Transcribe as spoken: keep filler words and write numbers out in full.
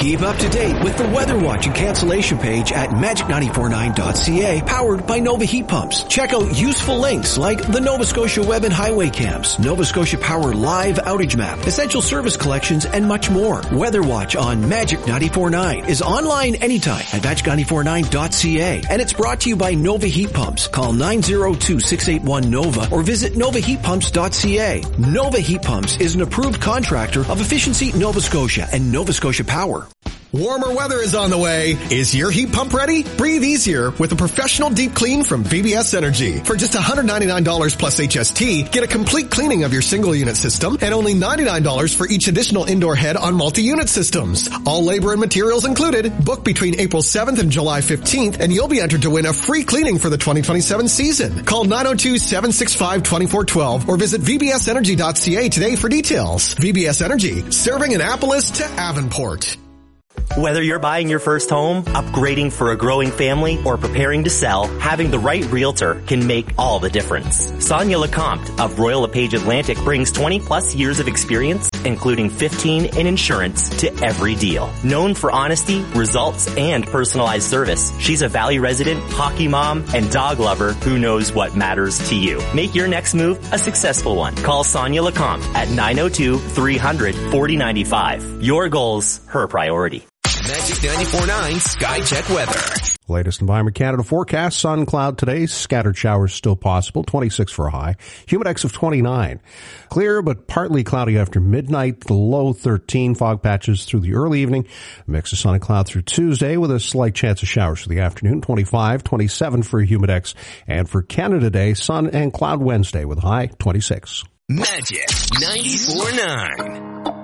Keep up to date with the Weather Watch and cancellation page at magic nine four nine dot c a, powered by Nova Heat Pumps. Check out useful links like the Nova Scotia Web and Highway Cams, Nova Scotia Power Live Outage Map, Essential Service Collections, and much more. Weather Watch on Magic nine forty-nine is online anytime at magic nine forty-nine dot c a, and it's brought to you by Nova Heat Pumps. Call nine zero two, six eight one, NOVA or visit nova heat pumps dot c a. Nova Heat Pumps is an approved contractor of Efficiency Nova Scotia and Nova Scotia Power. Warmer weather is on the way. Is your heat pump ready? Breathe easier with a professional deep clean from V B S Energy. For just one hundred ninety-nine dollars plus H S T, get a complete cleaning of your single unit system and only ninety-nine dollars for each additional indoor head on multi-unit systems. All labor and materials included. Book between April seventh and July fifteenth and you'll be entered to win a free cleaning for the twenty twenty-seven season. Call nine oh two, seven six five, two four one two or visit v b s energy dot c a today for details. V B S Energy, serving Annapolis to Avonport. Whether you're buying your first home, upgrading for a growing family, or preparing to sell, having the right realtor can make all the difference. Sonia Lecomte of Royal LePage Atlantic brings twenty plus years of experience, including fifteen in insurance, to every deal. Known for honesty, results, and personalized service, she's a Valley resident, hockey mom, and dog lover who knows what matters to you. Make your next move a successful one. Call Sonia Lecomte at nine oh two, three hundred, forty ninety-five. Your goals, her priority. Magic ninety-four point nine Sky Check Weather. Latest Environment Canada forecast, sun, cloud today, scattered showers still possible, twenty-six for a high, humidex of twenty-nine. Clear but partly cloudy after midnight, the low thirteen, fog patches through the early evening, mix of sun and cloud through Tuesday with a slight chance of showers for the afternoon, twenty-five, twenty-seven for humidex, and for Canada Day, sun and cloud Wednesday with a high twenty-six. Magic ninety-four point nine.